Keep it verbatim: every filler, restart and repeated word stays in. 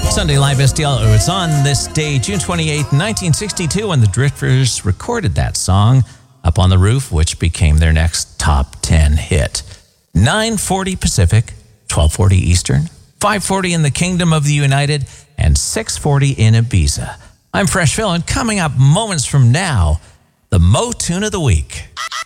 Sunday Live S T L. It was on this day, June twenty-eighth, nineteen sixty-two, when the Drifters recorded that song, Up on the Roof, which became their next top ten hit. nine forty Pacific, twelve forty Eastern, five forty in the Kingdom of the United, and six forty in Ibiza. I'm Fresh Phil, and coming up moments from now, the Mo Tune of the Week.